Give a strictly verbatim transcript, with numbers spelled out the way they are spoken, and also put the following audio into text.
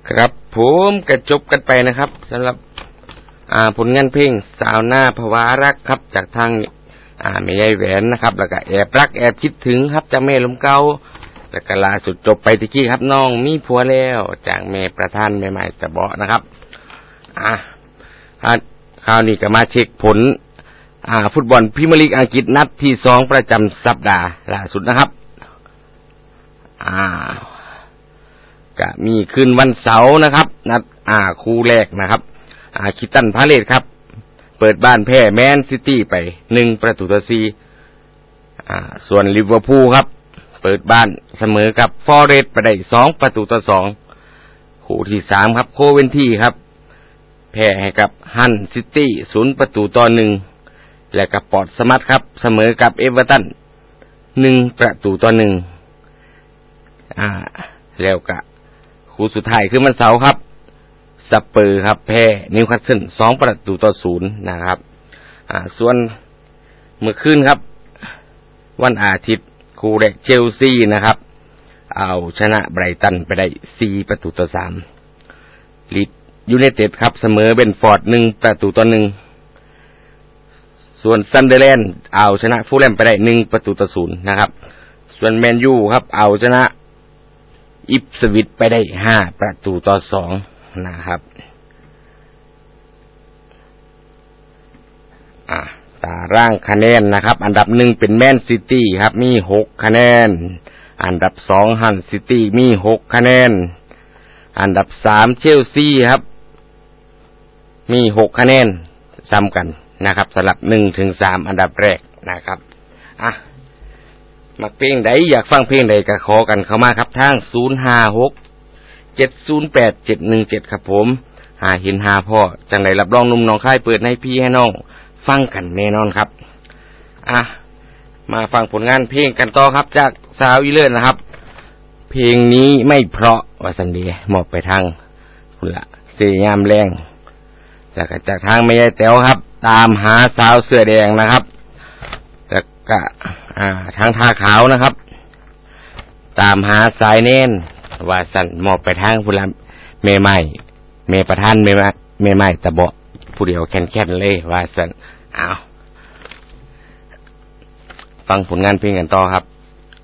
ครับผมกระจบกันไปนะครับสำหรับอ่าผลงานเพลงสาวหน้าภาวะรักครับจากทางอ่าแม่ยายแหวนนะครับแล้วก็แอบรักแอบคิดถึงครับจากแม่ลมเก่าแล้วก็ล่าสุดจบไปตะกี้ครับน้องมีผัวแล้วจากแม่ประธานแม่ใหม่ตะเบาะนะครับอ่าคราวนี้ก็มาเช็คผลอ่าฟุตบอลพรีเมียร์ลีกอังกฤษนัดที่สองประจำสัปดาห์ล่าสุดนะครับอ่าก็มีคืนวันเสาร์นะครับนัดอ่าคู่แรกนะครับอ่าคิตันพาเลทครับเปิดบ้านแพ้แมนซิตี้ไปหนึ่งประตูต่อสี่อ่าส่วนลิเวอร์พูลครับเปิดบ้านเสมอกับฟอเรสต์ไปได้สองประตูต่อสองคู่ที่สามครับโคเวนทีครับแพ้ให้กับฮันซิตี้ศูนย์ประตูต่อหนึ่งและกับปอร์ตสมัตครับเสมอกับเอเวอร์ตันหนึ่งประตูต่อหนึ่งอ่าแล้วก็คู่สุดท้ายคือวันเสาร์ครับสเปอร์ครับแพ้นิวคาสเซิลสองประตูต่อศูนย์นะครับอ่าส่วนเมื่อคืนครับวันอาทิตย์คู่แรกเชลซีนะครับเอาชนะไบรตันไปได้สี่ประตูต่อสามลีดยูไนเต็ดครับเสมอเบนฟอร์ดหนึ่งประตูต่อหนึ่งส่วนซันเดอร์แลนด์เอาชนะฟูลแลมไปได้หนึ่งประตูต่อศูนย์นะครับส่วนแมนยูครับเอาชนะอิปสวิชไปได้ห้าประตูต่อสองนะครับอ่าตารางคะแนนนะครับอันดับหนึ่งเป็นแมนซิตี้ครับมีหกคะแนนอันดับสองฮันซิตี้มีหกคะแนนอันดับสามเชลซีครับมีหกคะแนนซ้ำกันนะครับสำหรับหนึ่งถึงสามอันดับแรกนะครับอ่ะมักเพลงใดอยากฟังเพลงใดก็ขอกันเข้ามาครับทางศูนย์ ห้า หก เจ็ด ศูนย์ แปด เจ็ด หนึ่ง เจ็ดครับผมหาเห็นหาพ่อจังไดรับรองหนุ่มน้องค่ายเปิดให้พี่ให้น้องฟังกันแน่นอนครับอ่ะมาฟังผลงานเพลงกันต่อครับจากสาวอีเลิศนะครับเพลงนี้ไม่เพราะว่าสันดีมอบไปทางคุณละเสียยามแรงแล้วก็จากทางแม่ยายแต๋วครับตามหาสาวเสื้อแดงนะครับแล้วก็อ่าทางท่าขาวนะครับตามหาสายเน้นว่าสันมอบไปทางคุณละแม่ใหม่แม่ประธานแม่แม่ใหม่ตะเบาะผู้เดียวแค่นๆเลยว่าสันเอาฟังผลงานเพลงกันต่อครับ